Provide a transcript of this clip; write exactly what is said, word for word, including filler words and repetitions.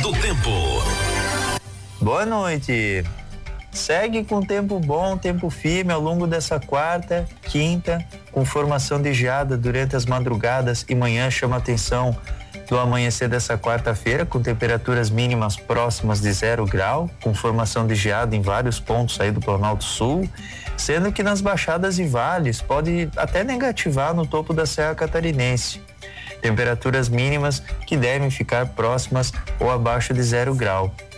do tempo. Boa noite. Segue com tempo bom, tempo firme ao longo dessa quarta, quinta, com formação de geada durante as madrugadas e manhã. Chama atenção do amanhecer dessa quarta-feira, com temperaturas mínimas próximas de zero grau, com formação de geada em vários pontos aí do Planalto Sul, sendo que nas baixadas e vales pode até negativar no topo da Serra Catarinense. Temperaturas mínimas que devem ficar próximas ou abaixo de zero grau.